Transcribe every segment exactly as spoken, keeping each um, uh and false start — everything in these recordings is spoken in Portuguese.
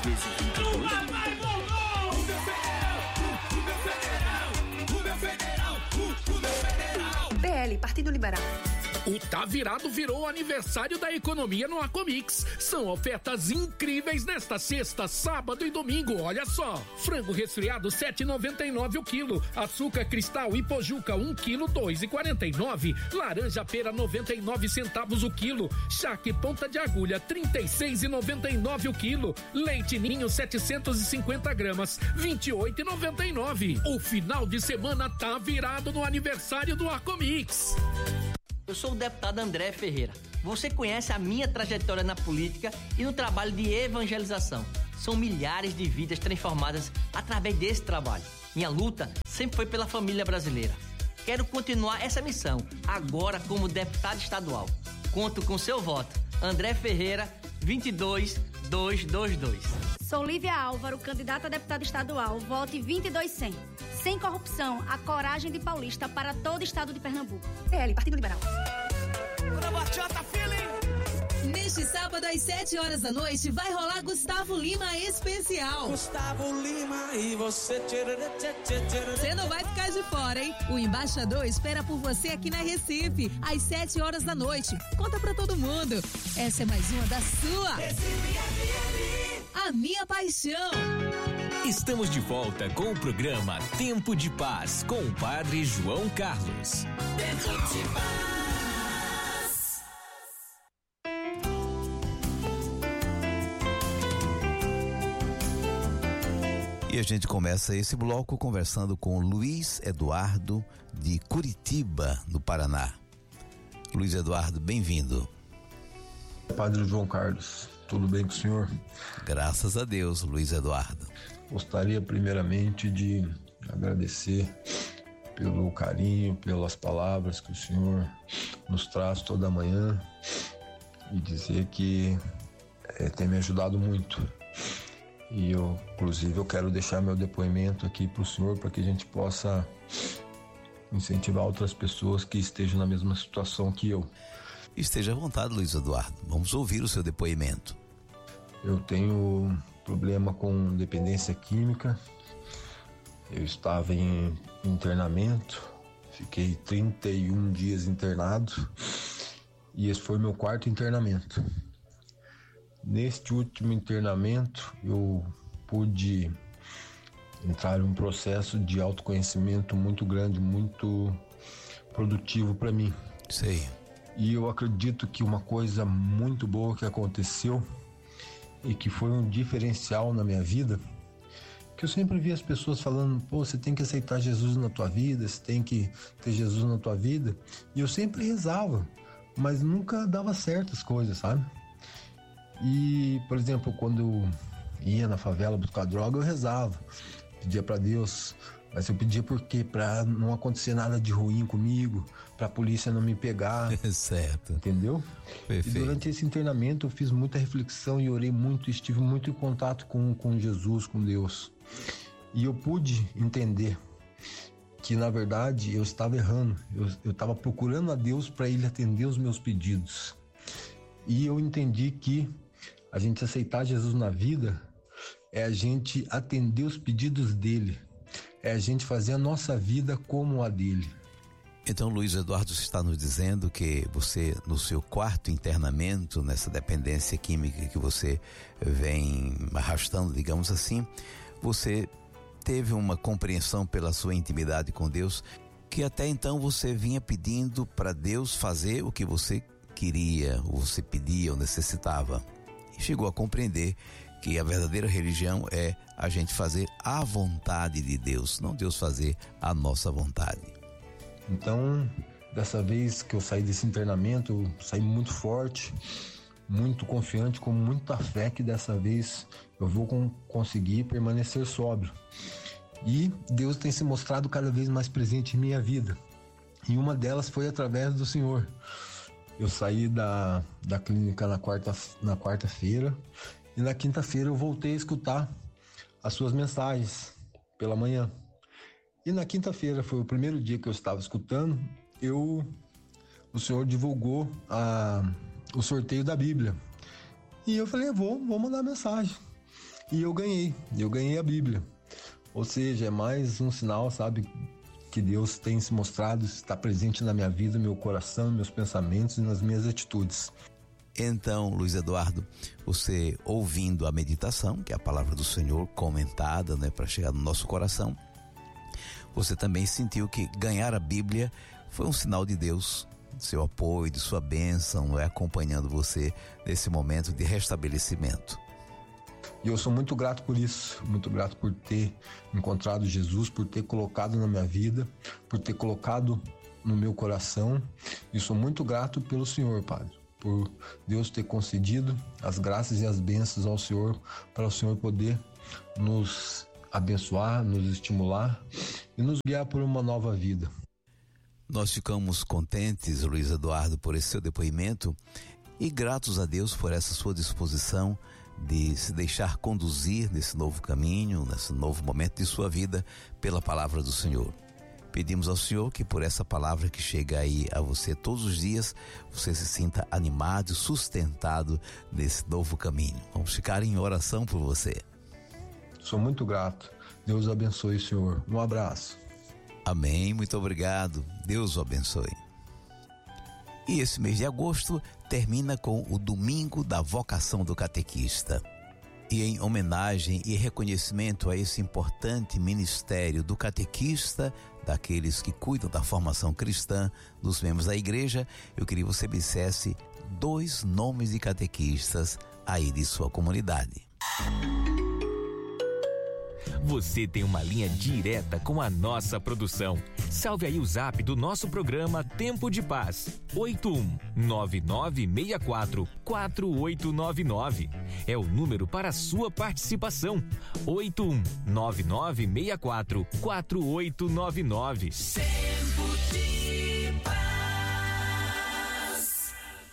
vezes vinte e dois. P L, Partido Liberal. O Tá Virado virou aniversário da economia no Acomix. São ofertas incríveis nesta sexta, sábado e domingo. Olha só: frango resfriado sete reais e noventa e nove o quilo, açúcar cristal e pojuca um quilo dois reais e quarenta e nove, laranja pera noventa e nove centavos o quilo, charque ponta de agulha trinta e seis reais e noventa e nove o quilo, leite ninho setecentos e cinquenta gramas vinte e oito reais e noventa e nove. O final de semana tá virado no aniversário do Acomix. Eu sou o deputado André Ferreira. Você conhece a minha trajetória na política e no trabalho de evangelização. São milhares de vidas transformadas através desse trabalho. Minha luta sempre foi pela família brasileira. Quero continuar essa missão, agora como deputado estadual. Conto com seu voto. André Ferreira, vinte e dois mil duzentos e vinte e dois. Sou Lívia Álvaro, candidata a deputada estadual. Vote vinte e dois cem. Sem corrupção, a coragem de paulista para todo o estado de Pernambuco. P L, Partido Liberal. Neste sábado, às sete horas da noite, vai rolar Gustavo Lima Especial. Gustavo Lima e você... Você não vai ficar de fora, hein? O embaixador espera por você aqui na Recife, às sete horas da noite. Conta pra todo mundo. Essa é mais uma da sua. Recife F M. A minha paixão. Estamos de volta com o programa Tempo de Paz com o Padre João Carlos. Tempo de Paz. E a gente começa esse bloco conversando com Luiz Eduardo de Curitiba, no Paraná. Luiz Eduardo, bem-vindo. Padre João Carlos, tudo bem com o senhor? Graças a Deus, Luiz Eduardo. Gostaria primeiramente de agradecer pelo carinho, pelas palavras que o senhor nos traz toda manhã e dizer que é, tem me ajudado muito. E eu, inclusive, eu quero deixar meu depoimento aqui para o senhor para que a gente possa incentivar outras pessoas que estejam na mesma situação que eu. Esteja à vontade, Luiz Eduardo. Vamos ouvir o seu depoimento. Eu tenho problema com dependência química. Eu estava em internamento, fiquei trinta e um dias internado e esse foi meu quarto internamento. Neste último internamento eu pude entrar em um processo de autoconhecimento muito grande, muito produtivo para mim. Sei. E eu acredito que uma coisa muito boa que aconteceu e que foi um diferencial na minha vida, que eu sempre vi as pessoas falando, pô, você tem que aceitar Jesus na tua vida, você tem que ter Jesus na tua vida, e eu sempre rezava, mas nunca dava certo as coisas, sabe? E, por exemplo, quando eu ia na favela buscar droga, eu rezava, pedia pra Deus, mas eu pedia por quê? Pra não acontecer nada de ruim comigo, pra polícia não me pegar. Certo. Entendeu? Perfeito. E durante esse internamento eu fiz muita reflexão e orei muito, estive muito em contato com, com Jesus, com Deus. E eu pude entender que, na verdade, eu estava errando. Eu, eu estava procurando a Deus para Ele atender os meus pedidos. E eu entendi que a gente aceitar Jesus na vida é a gente atender os pedidos dEle. É a gente fazer a nossa vida como a dele. Então, Luiz Eduardo está nos dizendo que você, no seu quarto internamento, nessa dependência química que você vem arrastando, digamos assim, você teve uma compreensão pela sua intimidade com Deus, que até então você vinha pedindo para Deus fazer o que você queria, ou você pedia, ou necessitava. E chegou a compreender que a verdadeira religião é a gente fazer a vontade de Deus, não Deus fazer a nossa vontade. Então, dessa vez que eu saí desse internamento, eu saí muito forte, muito confiante, com muita fé que dessa vez eu vou com, conseguir permanecer sóbrio. E Deus tem se mostrado cada vez mais presente em minha vida. E uma delas foi através do Senhor. Eu saí da, da clínica na quarta, na quarta-feira e na quinta-feira eu voltei a escutar as suas mensagens pela manhã. E na quinta-feira foi o primeiro dia que eu estava escutando, eu, o Senhor divulgou a, o sorteio da Bíblia. E eu falei, vou, vou mandar mensagem. E eu ganhei, eu ganhei a Bíblia. Ou seja, é mais um sinal, sabe, que Deus tem se mostrado, está presente na minha vida, no meu coração, nos meus pensamentos e nas minhas atitudes. Então, Luiz Eduardo, você ouvindo a meditação, que é a palavra do Senhor comentada, né, para chegar no nosso coração, você também sentiu que ganhar a Bíblia foi um sinal de Deus, de seu apoio, de sua bênção, é, acompanhando você nesse momento de restabelecimento. E eu sou muito grato por isso, muito grato por ter encontrado Jesus, por ter colocado na minha vida, por ter colocado no meu coração. E sou muito grato pelo Senhor, Padre, por Deus ter concedido as graças e as bênçãos ao Senhor, para o Senhor poder nos abençoar, nos estimular e nos guiar por uma nova vida. Nós ficamos contentes, Luiz Eduardo, por esse seu depoimento e gratos a Deus por essa sua disposição de se deixar conduzir nesse novo caminho, nesse novo momento de sua vida, pela palavra do Senhor. Pedimos ao Senhor que por essa palavra que chega aí a você todos os dias, você se sinta animado e sustentado nesse novo caminho. Vamos ficar em oração por você. Sou muito grato. Deus abençoe, Senhor. Um abraço. Amém, muito obrigado. Deus o abençoe. E esse mês de agosto termina com o Domingo da Vocação do Catequista. E em homenagem e reconhecimento a esse importante ministério do catequista, daqueles que cuidam da formação cristã dos membros da igreja, eu queria que você me dissesse dois nomes de catequistas aí de sua comunidade. Você tem uma linha direta com a nossa produção. Salve aí o zap do nosso programa Tempo de Paz. oito um nove nove seis quatro quatro oito nove nove. É o número para a sua participação. oito um nove nove seis quatro quatro oito nove nove. Tempo de Paz.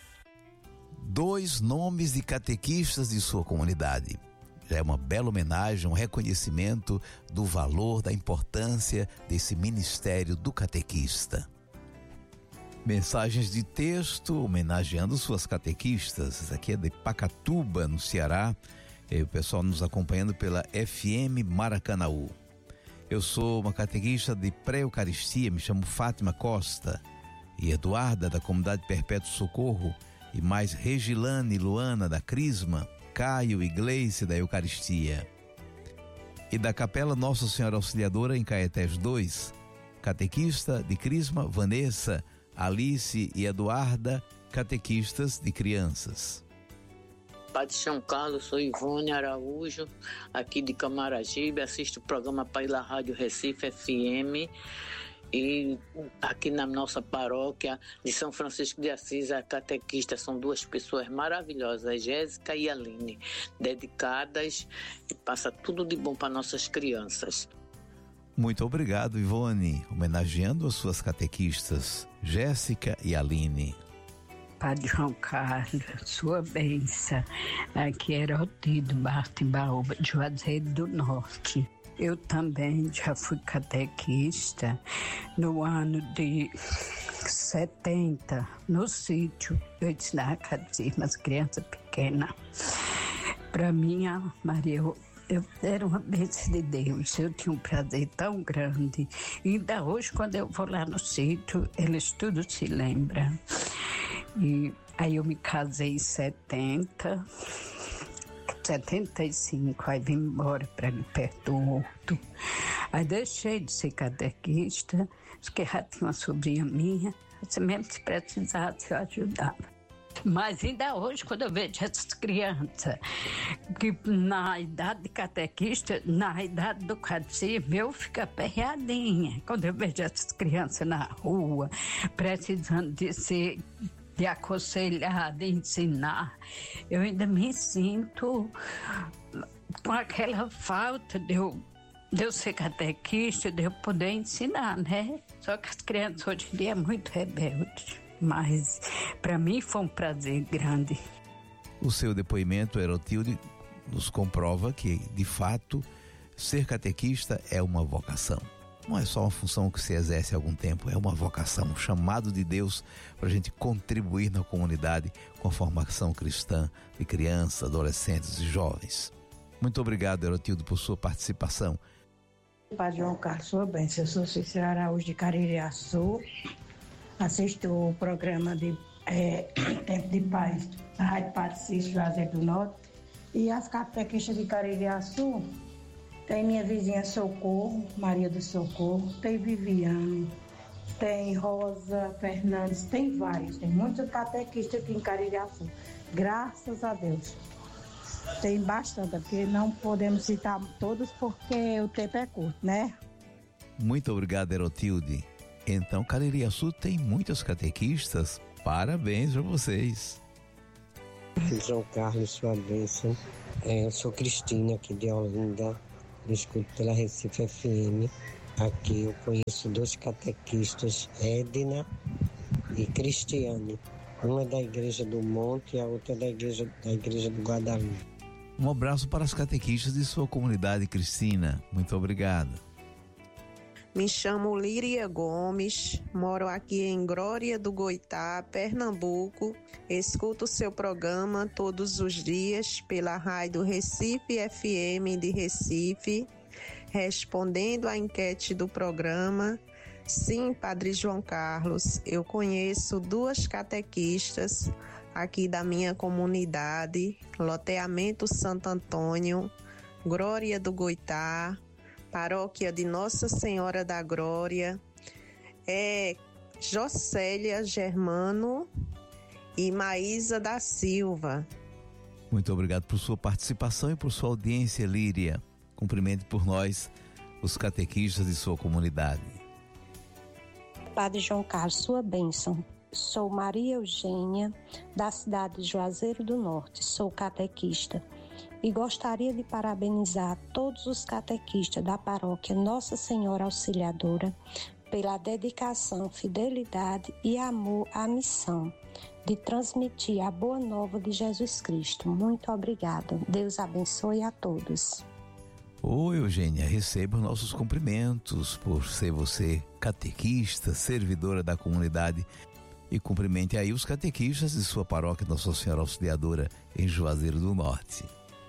Dois nomes de catequistas de sua comunidade. É uma bela homenagem, um reconhecimento do valor, da importância desse ministério do catequista. Mensagens de texto homenageando suas catequistas. Isso aqui é de Pacatuba, no Ceará. E o pessoal nos acompanhando pela F M Maracanaú. Eu sou uma catequista de pré-eucaristia, me chamo Fátima Costa. E Eduarda, da comunidade Perpétuo Socorro. E mais Regilane e Luana, da Crisma. Caio e Gleice da Eucaristia. E da Capela Nossa Senhora Auxiliadora em Caetés dois, catequista de Crisma, Vanessa, Alice e Eduarda, catequistas de crianças. Padre São Carlos, sou Ivone Araújo, aqui de Camaragibe, assisto o programa pela Rádio Recife F M. E aqui na nossa paróquia de São Francisco de Assis, a catequista são duas pessoas maravilhosas, a Jéssica e a Aline, dedicadas e passa tudo de bom para nossas crianças. Muito obrigado, Ivone, homenageando as suas catequistas, Jéssica e Aline. Padre João Carlos, sua bênção, aqui era o Tido Bartimbaúba, de Juazeiro do Norte. Eu também já fui catequista no ano de setenta, no sítio. Eu ensinava catecismo às crianças pequenas. Para mim, a Maria, eu, eu era uma bênção de Deus. Eu tinha um prazer tão grande. E ainda hoje, quando eu vou lá no sítio, eles tudo se lembram. E aí eu me casei em setenta. setenta e cinco, aí vim embora para perto do Horto. Aí deixei de ser catequista, porque já tinha uma sobrinha minha, assim mesmo se precisasse eu ajudava. Mas ainda hoje, quando eu vejo essas crianças, que na idade de catequista, na idade do catecismo, eu fico aperreadinha. Quando eu vejo essas crianças na rua, precisando de ser de aconselhar, de ensinar, eu ainda me sinto com aquela falta de eu, de eu ser catequista, de eu poder ensinar, né? Só que as crianças hoje em dia é muito rebeldes, mas para mim foi um prazer grande. O seu depoimento, Herotilde, nos comprova que, de fato, ser catequista é uma vocação. Não é só uma função que se exerce há algum tempo, é uma vocação, um chamado de Deus para a gente contribuir na comunidade com a formação cristã de crianças, adolescentes e jovens. Muito obrigado, Erotildo, por sua participação. Padre João Carlos, sua bênção. Eu sou Cícero Araújo de Caririaçu. Assisto o programa de é, Tempo de Paz da Rádio Padre Cícero Juazeiro do Norte. E as catequistas de Caririaçu, tem minha vizinha Socorro, Maria do Socorro, tem Viviane, tem Rosa Fernandes, tem vários, tem muitos catequistas aqui em Caririaçu. Graças a Deus. Tem bastante, porque não podemos citar todos porque o tempo é curto, né? Muito obrigado, Erotilde. Então, Caririaçu tem muitos catequistas. Parabéns para vocês. João Carlos, sua bênção. É, eu sou Cristina, aqui de Olinda. Eu escuto pela Recife F M. Aqui eu conheço dois catequistas, Edna e Cristiane. Uma é da Igreja do Monte e a outra é da Igreja, da igreja do Guadalupe. Um abraço para as catequistas de sua comunidade, Cristina. Muito obrigado. Me chamo Líria Gomes, moro aqui em Glória do Goitá, Pernambuco. Escuto o seu programa todos os dias pela rádio Recife F M de Recife. Respondendo à enquete do programa, sim, Padre João Carlos, eu conheço duas catequistas aqui da minha comunidade, Loteamento Santo Antônio, Glória do Goitá, Paróquia de Nossa Senhora da Glória, é Jocélia Germano e Maísa da Silva. Muito obrigado por sua participação e por sua audiência, Líria. Cumprimente por nós os catequistas de sua comunidade. Padre João Carlos, sua bênção. Sou Maria Eugênia, da cidade de Juazeiro do Norte. Sou catequista e gostaria de parabenizar todos os catequistas da paróquia Nossa Senhora Auxiliadora pela dedicação, fidelidade e amor à missão de transmitir a boa nova de Jesus Cristo. Muito obrigada. Deus abençoe a todos. Oi, Eugênia, receba os nossos cumprimentos por ser você catequista, servidora da comunidade, e cumprimente aí os catequistas de sua paróquia Nossa Senhora Auxiliadora em Juazeiro do Norte.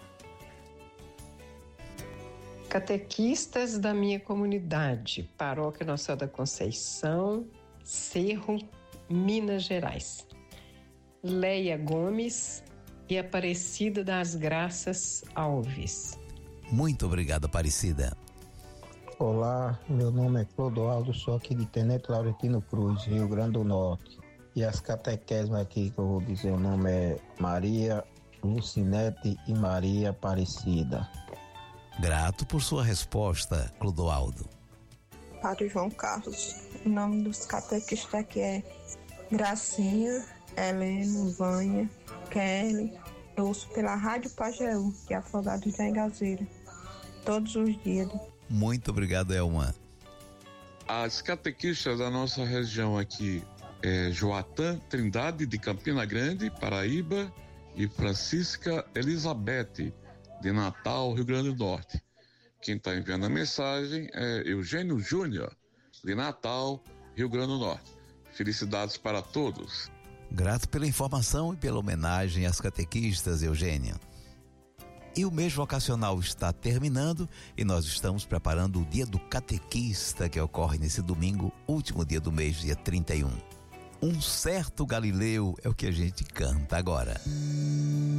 Catequistas da minha comunidade, Paróquia Nossa Senhora da Conceição, Cerro, Minas Gerais. Leia Gomes e Aparecida das Graças Alves. Muito obrigado, Aparecida. Olá, meu nome é Clodoaldo, sou aqui de Tenente Laurentino Cruz, Rio Grande do Norte. E as catequesmas aqui que eu vou dizer o nome é Maria Lucinete e Maria Aparecida. Grato por sua resposta, Clodoaldo. Padre João Carlos, o nome dos catequistas aqui é Gracinha, Helena, Vânia, Kelly. Eu ouço pela Rádio Pajeú, que é Afogados da Engazeira, todos os dias. Muito obrigado, Elma. As catequistas da nossa região aqui é Joatã Trindade, de Campina Grande, Paraíba, e Francisca Elizabeth, de Natal, Rio Grande do Norte. Quem está enviando a mensagem é Eugênio Júnior, de Natal, Rio Grande do Norte. Felicidades para todos. Grato pela informação e pela homenagem às catequistas, Eugênio. E o mês vocacional está terminando e nós estamos preparando o Dia do Catequista, que ocorre nesse domingo, último dia do mês, dia trinta e um. Um certo Galileu é o que a gente canta agora.